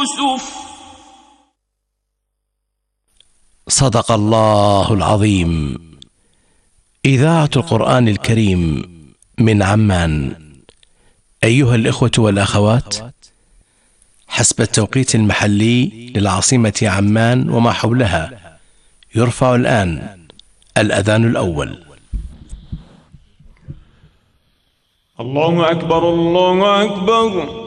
يوسف. صدق الله العظيم. إذاعة القرآن الكريم من عمان. أيها الإخوة والأخوات، حسب التوقيت المحلي للعاصمة عمان وما حولها، يرفع الآن الأذان الأول. الله أكبر الله أكبر.